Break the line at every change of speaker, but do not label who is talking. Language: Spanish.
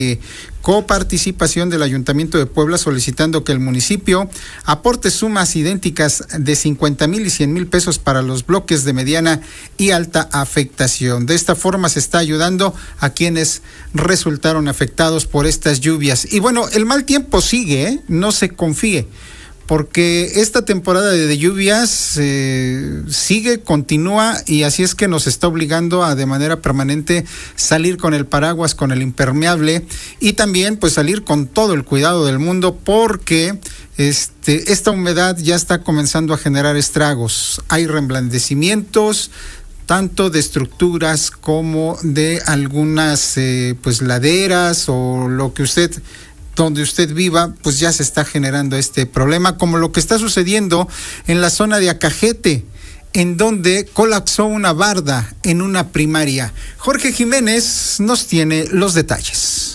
coparticipación del Ayuntamiento de Puebla, solicitando que el municipio aporte sumas idénticas de 50,000 y 100,000 pesos para los bloques de mediana y alta afectación. De esta forma se está ayudando a quienes resultaron afectados por estas lluvias. Y bueno, el mal tiempo sigue, no se confíe, porque esta temporada de lluvias sigue, continúa, y así es que nos está obligando a de manera permanente salir con el paraguas, con el impermeable, y también pues salir con todo el cuidado del mundo, porque esta humedad ya está comenzando a generar estragos. Hay reblandecimientos tanto de estructuras como de algunas pues laderas o lo que donde usted viva, pues ya se está generando este problema, como lo que está sucediendo en la zona de Acajete, en donde colapsó una barda en una primaria. Jorge Jiménez nos tiene los detalles.